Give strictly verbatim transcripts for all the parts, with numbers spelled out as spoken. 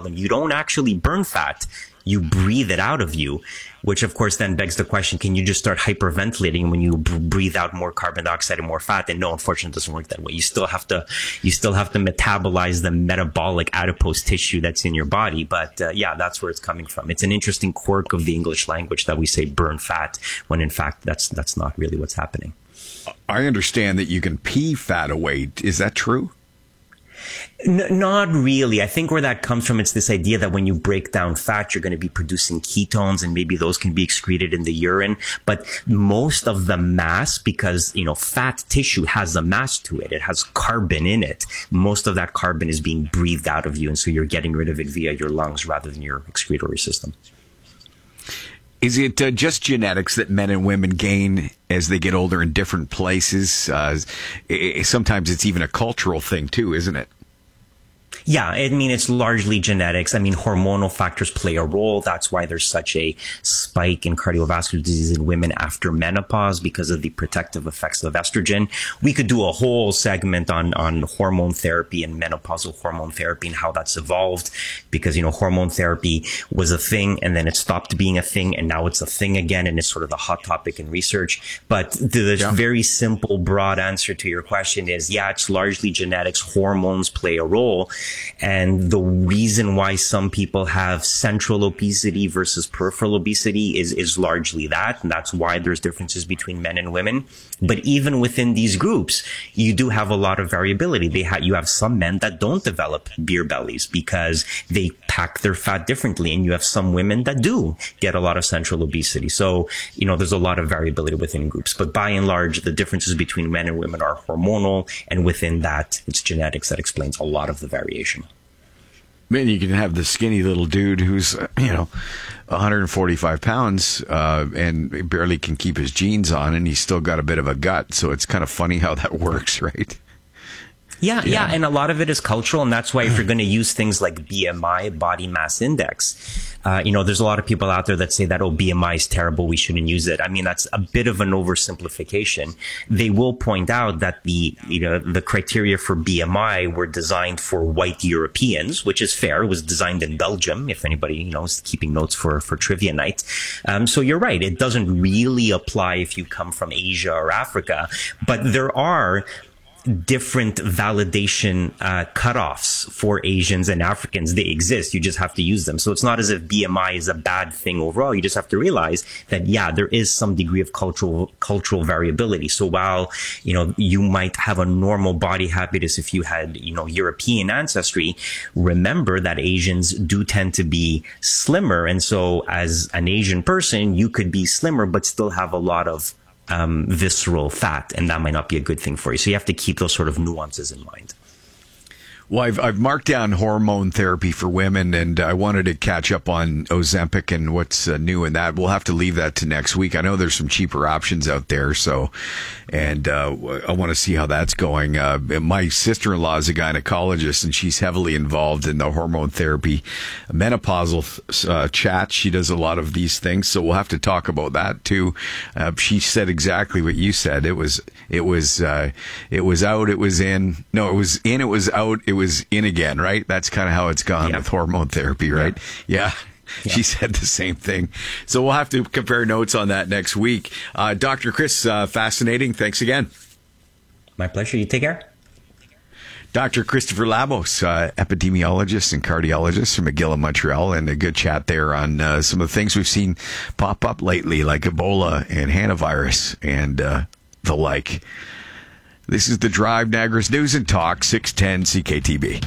them. You don't actually burn fat. You breathe it out of you, which of course then begs the question, can you just start hyperventilating when you b- breathe out more carbon dioxide and more fat? And no, unfortunately, it doesn't work that way. You still have to, you still have to metabolize the metabolic adipose tissue that's in your body. But uh, yeah, that's where it's coming from. It's an interesting quirk of the English language that we say burn fat, when in fact, that's, that's not really what's happening. I understand that you can pee fat away. Is that true? N- not really. I think where that comes from, it's this idea that when you break down fat, you're going to be producing ketones, and maybe those can be excreted in the urine. But most of the mass, because, you know, fat tissue has a mass to it. It has carbon in it. Most of that carbon is being breathed out of you. And so you're getting rid of it via your lungs rather than your excretory system. Is it uh, just genetics that men and women gain as they get older in different places? Uh, it, sometimes it's even a cultural thing too, isn't it? Yeah, I mean, it's largely genetics. I mean, hormonal factors play a role. That's why there's such a spike in cardiovascular disease in women after menopause, because of the protective effects of estrogen. We could do a whole segment on, on hormone therapy and menopausal hormone therapy and how that's evolved, because, you know, hormone therapy was a thing and then it stopped being a thing and now it's a thing again, and it's sort of the hot topic in research. But the yeah. very simple, broad answer to your question is, yeah, it's largely genetics. Hormones play a role. And the reason why some people have central obesity versus peripheral obesity is, is largely that. And that's why there's differences between men and women. But even within these groups, you do have a lot of variability. They ha- you have some men that don't develop beer bellies because they pack their fat differently. And you have some women that do get a lot of central obesity. So, you know, there's a lot of variability within groups. But by and large, the differences between men and women are hormonal. And within that, it's genetics that explains a lot of the variation. Man, you can have the skinny little dude who's, you know, one hundred forty-five pounds uh, and barely can keep his jeans on, and he's still got a bit of a gut. So it's kind of funny how that works, right? Yeah, yeah, yeah, and a lot of it is cultural, and that's why if you're going to use things like B M I, body mass index, uh, you know, there's a lot of people out there that say that, oh, B M I is terrible, we shouldn't use it. I mean, that's a bit of an oversimplification. They will point out that the, you know, the criteria for B M I were designed for white Europeans, which is fair. It was designed in Belgium, if anybody, you know, is keeping notes for, for trivia night. Um, so you're right. It doesn't really apply if you come from Asia or Africa, but there are different validation uh, cutoffs for Asians and Africans. They exist. You just have to use them. So it's not as if B M I is a bad thing overall. You just have to realize that, yeah, there is some degree of cultural cultural variability. So while, you know, you might have a normal body habitus if you had, you know, European ancestry, remember that Asians do tend to be slimmer. And so as an Asian person, you could be slimmer but still have a lot of Um, visceral fat, and that might not be a good thing for you. So you have to keep those sort of nuances in mind. Well, I've, I've marked down hormone therapy for women, and I wanted to catch up on Ozempic and what's uh, new in that. We'll have to leave that to next week. I know there's some cheaper options out there, so, and uh, I want to see how that's going. Uh, my sister-in-law is a gynecologist, and she's heavily involved in the hormone therapy menopausal uh, chat. She does a lot of these things, so we'll have to talk about that too. Uh, she said exactly what you said. It was, it was, uh, it was out, it was in. No, it was in, it was out, it was in again, right? That's kind of how it's gone yeah. with hormone therapy, right? Yeah. yeah. She said the same thing. So we'll have to compare notes on that next week. Uh, Doctor Chris, uh, fascinating. Thanks again. My pleasure. You take care. Doctor Christopher Labos, uh, epidemiologist and cardiologist from McGill in Montreal, and a good chat there on uh, some of the things we've seen pop up lately, like Ebola and hantavirus and uh, the like. This is the Drive, Niagara's News and Talk, six ten C K T B.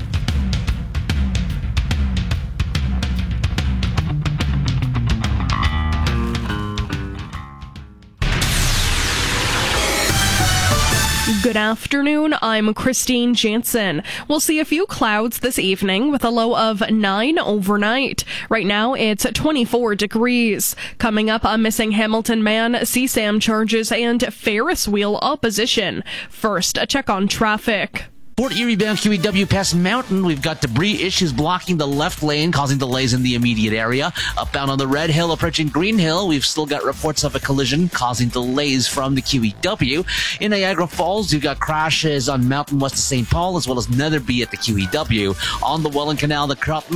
Good afternoon, I'm Christine Jansen. We'll see a few clouds this evening with a low of nine overnight. Right now it's twenty-four degrees. Coming up, a missing Hamilton man, C SAM charges, and Ferris wheel opposition. First, a check on traffic. Port Erie bound Q E W past Mountain, we've got debris issues blocking the left lane, causing delays in the immediate area. Upbound on the Red Hill, approaching Green Hill, we've still got reports of a collision, causing delays from the Q E W. In Niagara Falls, you've got crashes on Mountain west of Saint Paul, as well as Netherby at the Q E W. On the Welland Canal, the crop